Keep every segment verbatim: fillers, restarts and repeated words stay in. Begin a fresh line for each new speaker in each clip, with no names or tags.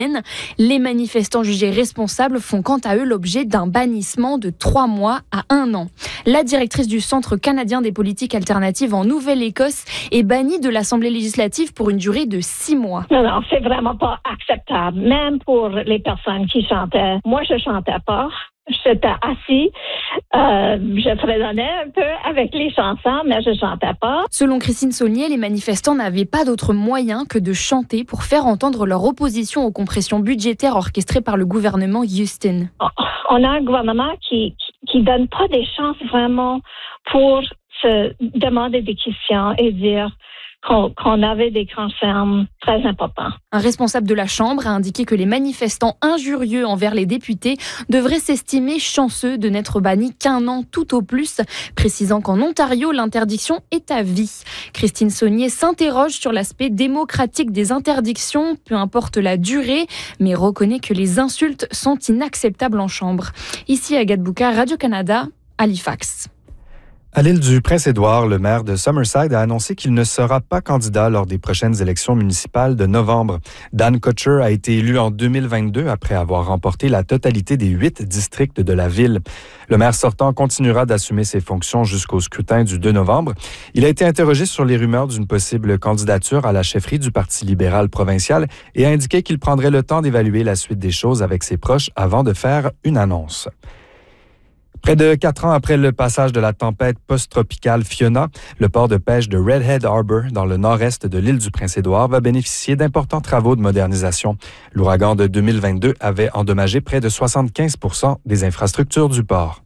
Les manifestants jugés responsables font quant à eux l'objet d'un bannissement de trois mois à un an. La directrice du Centre canadien des politiques alternatives en Nouvelle-Écosse est bannie de l'Assemblée législative pour une durée de six mois.
Non, non, c'est vraiment pas acceptable. Même pour les personnes qui chantaient. Moi, je chantais pas. J'étais assis, euh, je fredonnais un peu avec les chansons, mais je chantais pas.
Selon Christine Saulnier, les manifestants n'avaient pas d'autre moyen que de chanter pour faire entendre leur opposition aux compressions budgétaires orchestrées par le gouvernement Houston.
On a un gouvernement qui, qui, qui donne pas des chances vraiment pour se demander des questions et dire Qu'on, qu'on avait des concerns très importants.
Un responsable de la Chambre a indiqué que les manifestants injurieux envers les députés devraient s'estimer chanceux de n'être bannis qu'un an tout au plus, précisant qu'en Ontario, l'interdiction est à vie. Christine Saulnier s'interroge sur l'aspect démocratique des interdictions, peu importe la durée, mais reconnaît que les insultes sont inacceptables en Chambre. Ici, Agathe Boucard, Radio-Canada, Halifax.
À l'île du Prince-Édouard, le maire de Summerside a annoncé qu'il ne sera pas candidat lors des prochaines élections municipales de novembre. Dan Kutcher a été élu en deux mille vingt-deux après avoir remporté la totalité des huit districts de la ville. Le maire sortant continuera d'assumer ses fonctions jusqu'au scrutin du deux novembre. Il a été interrogé sur les rumeurs d'une possible candidature à la chefferie du Parti libéral provincial et a indiqué qu'il prendrait le temps d'évaluer la suite des choses avec ses proches avant de faire une annonce. Près de quatre ans après le passage de la tempête post-tropicale Fiona, le port de pêche de Redhead Harbour, dans le nord-est de l'île du Prince-Édouard, va bénéficier d'importants travaux de modernisation. L'ouragan de deux mille vingt-deux avait endommagé près de soixante-quinze pour cent des infrastructures du port.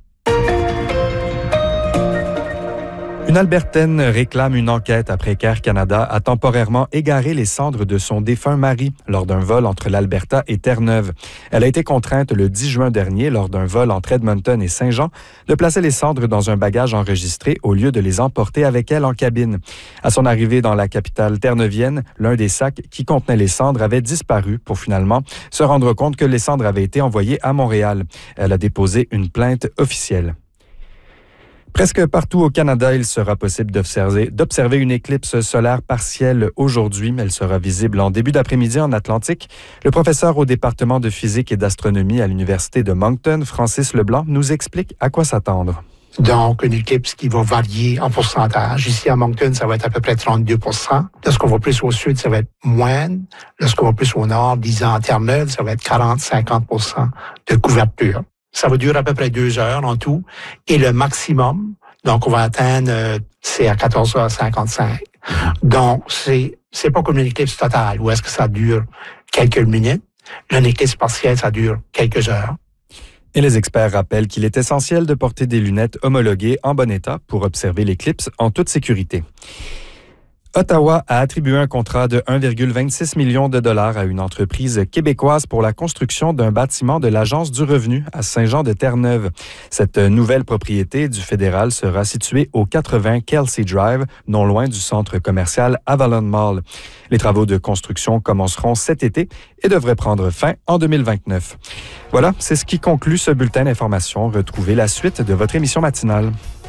Une Albertaine réclame une enquête après qu'Air Canada a temporairement égaré les cendres de son défunt mari lors d'un vol entre l'Alberta et Terre-Neuve. Elle a été contrainte le dix juin dernier, lors d'un vol entre Edmonton et Saint-Jean, de placer les cendres dans un bagage enregistré au lieu de les emporter avec elle en cabine. À son arrivée dans la capitale terre-neuvienne, l'un des sacs qui contenait les cendres avait disparu pour finalement se rendre compte que les cendres avaient été envoyées à Montréal. Elle a déposé une plainte officielle. Presque partout au Canada, il sera possible d'observer, d'observer une éclipse solaire partielle aujourd'hui. Elle sera visible en début d'après-midi en Atlantique. Le professeur au département de physique et d'astronomie à l'Université de Moncton, Francis Leblanc, nous explique à quoi s'attendre.
Donc, une éclipse qui va varier en pourcentage. Ici, à Moncton, ça va être à peu près trente-deux pour cent. Lorsqu'on va plus au sud, ça va être moins. Lorsqu'on va plus au nord, disons en Terre-Neuve, ça va être quarante à cinquante pour cent de couverture. Ça va durer à peu près deux heures en tout. Et le maximum, donc on va atteindre, euh, c'est à quatorze heures cinquante-cinq. Donc, c'est c'est pas comme une éclipse totale, où est-ce que ça dure quelques minutes. Une éclipse partielle, ça dure quelques heures.
Et les experts rappellent qu'il est essentiel de porter des lunettes homologuées en bon état pour observer l'éclipse en toute sécurité. Ottawa a attribué un contrat de un virgule vingt-six million de dollars à une entreprise québécoise pour la construction d'un bâtiment de l'Agence du revenu à Saint-Jean-de-Terre-Neuve. Cette nouvelle propriété du fédéral sera située au quatre-vingts Kelsey Drive, non loin du centre commercial Avalon Mall. Les travaux de construction commenceront cet été et devraient prendre fin en deux mille vingt-neuf. Voilà, c'est ce qui conclut ce bulletin d'information. Retrouvez la suite de votre émission matinale.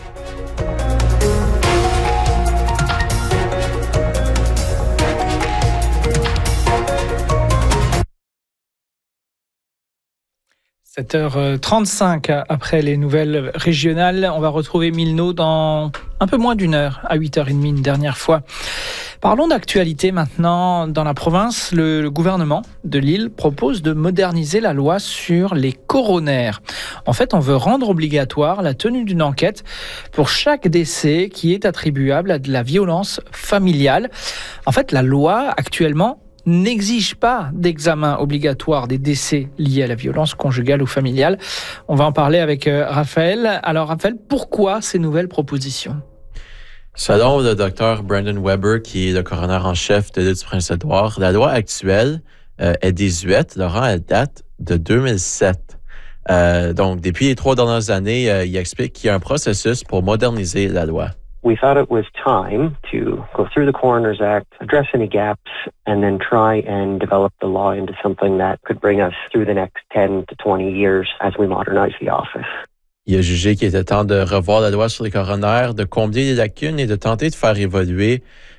sept heures trente-cinq après les nouvelles régionales. On va retrouver Milno dans un peu moins d'une heure, à huit heures trente une dernière fois. Parlons d'actualité maintenant. Dans la province, le, le gouvernement de l'île propose de moderniser la loi sur les coronaires. En fait, on veut rendre obligatoire la tenue d'une enquête pour chaque décès qui est attribuable à de la violence familiale. En fait, la loi actuellement n'exige pas d'examen obligatoire des décès liés à la violence conjugale ou familiale. On va en parler avec euh, Raphaël. Alors Raphaël, pourquoi ces nouvelles propositions?
Selon le docteur Brandon Weber, qui est le coroner en chef de l'île du Prince-Édouard, la loi actuelle euh, est désuète. Laurent, elle date de deux mille sept. Euh, donc, depuis les trois dernières années, euh, il explique qu'il y a un processus pour moderniser la loi.
We thought it was time to go through the Coroner's Act, address any gaps, and then try and develop the law into something that could bring us through the next ten to twenty years as we modernize the office.
Il a jugé qu'il était temps de revoir la loi sur les coronaires, de combler les lacunes et de tenter de faire évoluer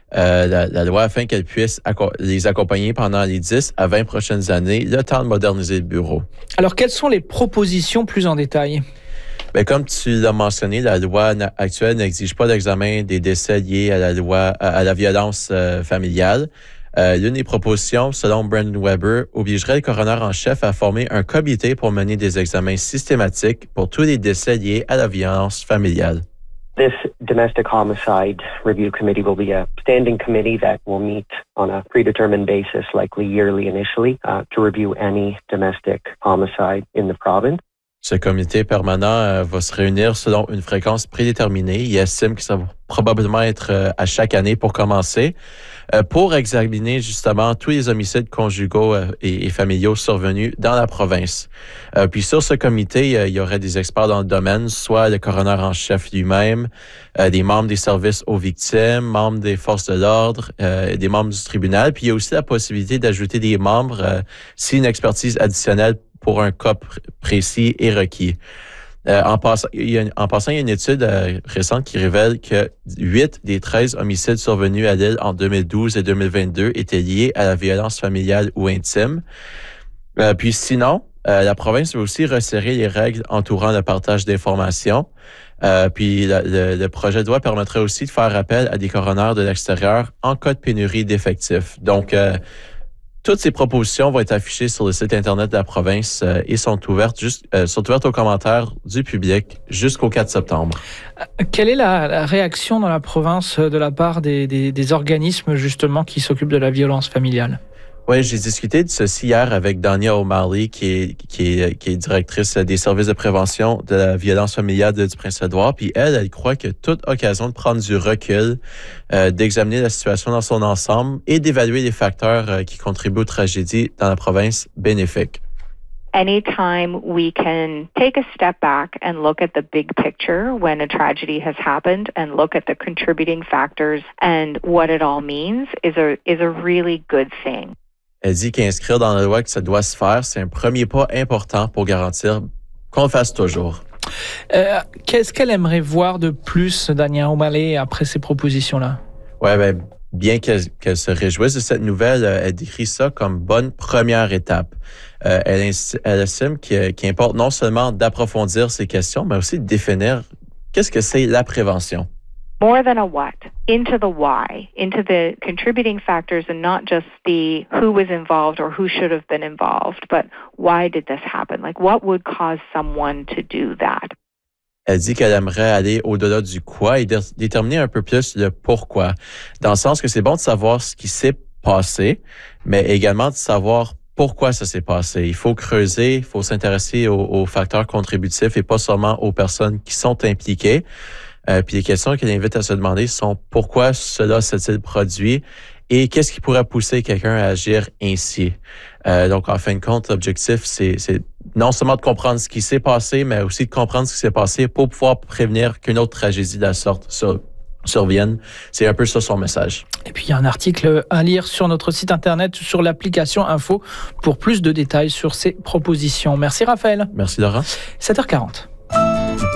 euh, la, la loi afin qu'elle puisse acco- les accompagner pendant les dix à vingt prochaines années, le temps de moderniser le bureau.
Alors, quelles sont les propositions plus en détail?
Bien, comme tu l'as mentionné, la loi na- actuelle n'exige pas d'examen des décès liés à la loi à, à la violence euh, familiale. Euh, l'une des propositions, selon Brandon Weber, obligerait le coroner en chef à former un comité pour mener des examens systématiques pour tous les décès liés à la violence familiale.
This domestic homicide review committee will be a standing committee that will meet on a predetermined basis, likely yearly initially, uh, to review any domestic homicide in the province.
Ce comité permanent euh, va se réunir selon une fréquence prédéterminée. Il estime que ça va probablement être euh, à chaque année pour commencer, euh, pour examiner justement tous les homicides conjugaux euh, et, et familiaux survenus dans la province. Euh, puis sur ce comité, euh, il y aurait des experts dans le domaine, soit le coroner en chef lui-même, euh, des membres des services aux victimes, membres des forces de l'ordre, euh, des membres du tribunal. Puis il y a aussi la possibilité d'ajouter des membres euh, si une expertise additionnelle pour un cas pr- précis est requis. Euh, en, pass- il y a une, en passant, il y a une étude euh, récente qui révèle que huit des treize homicides survenus à l'île en deux mille douze et deux mille vingt-deux étaient liés à la violence familiale ou intime. Euh, puis sinon, euh, la province veut aussi resserrer les règles entourant le partage d'informations. Euh, puis le, le, le projet de loi permettrait aussi de faire appel à des coroners de l'extérieur en cas de pénurie d'effectifs. Donc, euh, toutes ces propositions vont être affichées sur le site Internet de la province euh, et sont ouvertes, juste, euh, sont ouvertes aux commentaires du public jusqu'au quatre septembre.
Quelle est la, la réaction dans la province de la part des, des, des organismes justement qui s'occupent de la violence familiale?
Oui, j'ai discuté de ceci hier avec Dania O'Malley, qui est, qui est, qui est directrice des services de prévention de la violence familiale de, du Prince-Édouard. Puis elle, elle croit que toute occasion de prendre du recul, euh, d'examiner la situation dans son ensemble et d'évaluer les facteurs euh, qui contribuent aux tragédies dans la province bénéfique.
Anytime we can take a step back and look at the big picture when a tragedy has happened and look at the contributing factors and what it all means is a, is a really good thing.
Elle dit qu'inscrire dans la loi que ça doit se faire, c'est un premier pas important pour garantir qu'on le fasse toujours.
Euh, qu'est-ce qu'elle aimerait voir de plus, Dania O'Malley, après ces propositions-là?
Oui, ben, bien qu'elle, qu'elle se réjouisse de cette nouvelle, elle décrit ça comme bonne première étape. Euh, elle, elle estime qu'il, qu'il importe non seulement d'approfondir ces questions, mais aussi de définir qu'est-ce que c'est la prévention.
More than a what, into the why, into the contributing factors and not just the who was involved or who should have been involved, but why did this happen? Like what would cause someone to do that?
Elle dit qu'elle aimerait aller au-delà du quoi et dé- déterminer un peu plus le pourquoi, dans le sens que c'est bon de savoir ce qui s'est passé, mais également de savoir pourquoi ça s'est passé. Il faut creuser, il faut s'intéresser aux, aux facteurs contributifs et pas seulement aux personnes qui sont impliquées. Euh, puis les questions qu'elle invite à se demander sont pourquoi cela s'est-il produit et qu'est-ce qui pourrait pousser quelqu'un à agir ainsi. Euh, donc, en fin de compte, l'objectif, c'est, c'est non seulement de comprendre ce qui s'est passé, mais aussi de comprendre ce qui s'est passé pour pouvoir prévenir qu'une autre tragédie de la sorte sur, survienne. C'est un peu ça son message.
Et puis, il y a un article à lire sur notre site Internet, sur l'application Info, pour plus de détails sur ces propositions. Merci, Raphaël.
Merci, Laurent.
sept heures quarante.